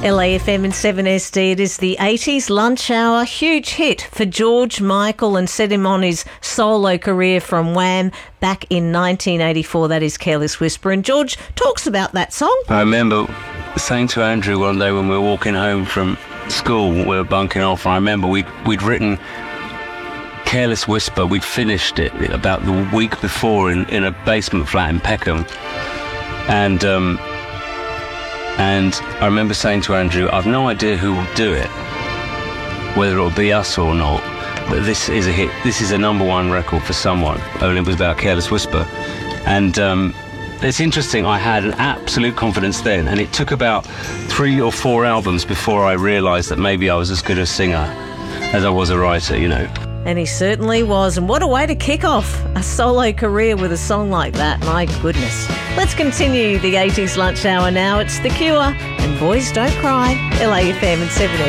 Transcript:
LAFM and 7SD, it is the 80s lunch hour. Huge hit for George Michael and set him on his solo career from Wham back in 1984. That is Careless Whisper. And George talks about that song. I remember saying to Andrew one day when we were walking home from school, we were bunking off, I remember we'd written Careless Whisper. We'd finished it about the week before in a basement flat in Peckham. And I remember saying to Andrew, I've no idea who will do it, whether it'll be us or not, but this is a hit. This is a number one record for someone. And it was about Careless Whisper. And it's interesting, I had an absolute confidence then, and it took about 3 or 4 albums before I realised that maybe I was as good a singer as I was a writer, you know. And he certainly was. And what a way to kick off a solo career with a song like that. My goodness. Let's continue the 80s lunch hour now. It's The Cure and Boys Don't Cry. LAFM and 7S.